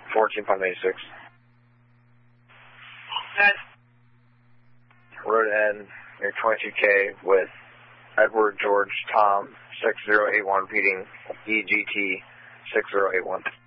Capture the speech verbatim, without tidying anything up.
fourteen point eight six. Good. Road N near twenty-two K with Edward George Tom six zero eight one repeating E G T six zero eight one.